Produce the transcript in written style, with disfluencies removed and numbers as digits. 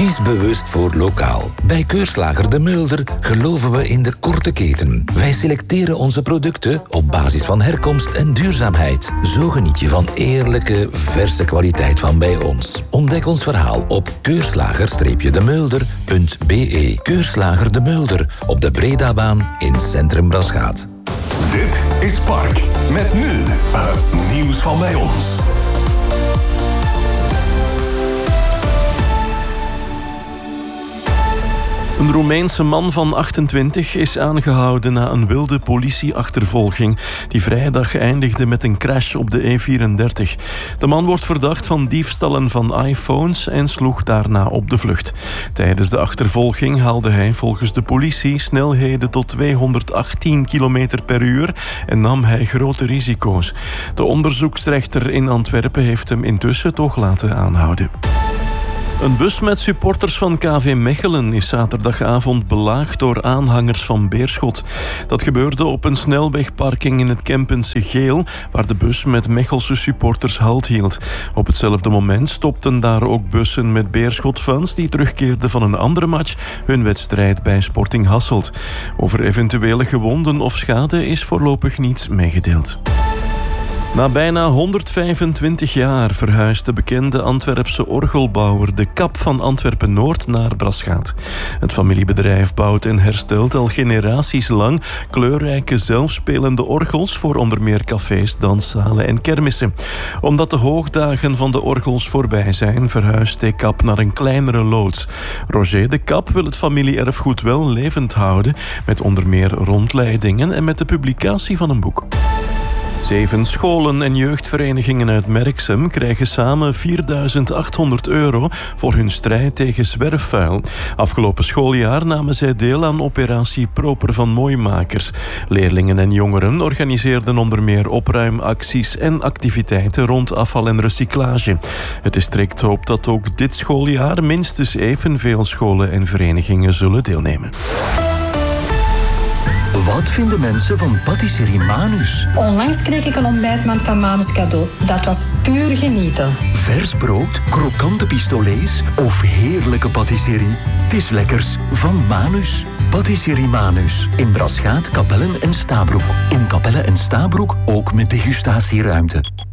Kies bewust voor lokaal. Bij Keurslager De Mulder geloven we in de korte keten. Wij selecteren onze producten op basis van herkomst en duurzaamheid. Zo geniet je van eerlijke, verse kwaliteit van bij ons. Ontdek ons verhaal op keurslager-demulder.be. Keurslager De Mulder op de Bredabaan in Centrum Braschaat. Dit is Park. Met nu het nieuws van bij ons. Een Roemeense man van 28 is aangehouden na een wilde politieachtervolging die vrijdag eindigde met een crash op de E34. De man wordt verdacht van diefstallen van iPhones en sloeg daarna op de vlucht. Tijdens de achtervolging haalde hij volgens de politie snelheden tot 218 km per uur en nam hij grote risico's. De onderzoeksrechter in Antwerpen heeft hem intussen toch laten aanhouden. Een bus met supporters van KV Mechelen is zaterdagavond belaagd door aanhangers van Beerschot. Dat gebeurde op een snelwegparking in het Kempense Geel, waar de bus met Mechelse supporters halt hield. Op hetzelfde moment stopten daar ook bussen met Beerschot-fans die terugkeerden van een andere match, hun wedstrijd bij Sporting Hasselt. Over eventuele gewonden of schade is voorlopig niets meegedeeld. Na bijna 125 jaar verhuist de bekende Antwerpse orgelbouwer De Kap van Antwerpen-Noord naar Braschaat. Het familiebedrijf bouwt en herstelt al generaties lang kleurrijke zelfspelende orgels voor onder meer cafés, danszalen en kermissen. Omdat de hoogdagen van de orgels voorbij zijn, verhuist De Kap naar een kleinere loods. Roger De Kap wil het familieerfgoed wel levend houden, met onder meer rondleidingen en met de publicatie van een boek. 7 scholen en jeugdverenigingen uit Merksem krijgen samen €4.800 voor hun strijd tegen zwerfvuil. Afgelopen schooljaar namen zij deel aan operatie Proper van Mooimakers. Leerlingen en jongeren organiseerden onder meer opruimacties en activiteiten rond afval en recyclage. Het district hoopt dat ook dit schooljaar minstens evenveel scholen en verenigingen zullen deelnemen. Wat vinden mensen van patisserie Manus? Onlangs kreeg ik een ontbijtmand van Manus cadeau. Dat was puur genieten. Vers brood, krokante pistolets of heerlijke patisserie? Het is lekkers van Manus. Patisserie Manus. In Braschaat, Kapellen en Stabroek. In Kapellen en Stabroek ook met degustatieruimte.